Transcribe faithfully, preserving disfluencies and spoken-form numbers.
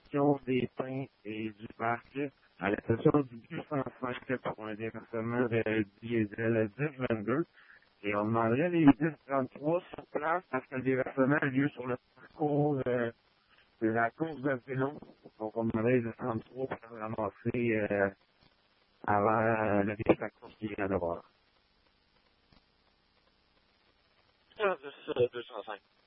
station des Pins et du Parc, à la station du deux cent cinq pour un déversement de diesel dix vingt-deux. Et on demanderait les dix trente-trois sur place parce que le déversement a lieu sur le parcours euh, de la course de vélo. Donc on demanderait les dix trente-trois pour le ramasser euh, avant euh, le début de la course qui vient de voir. deux cent cinq.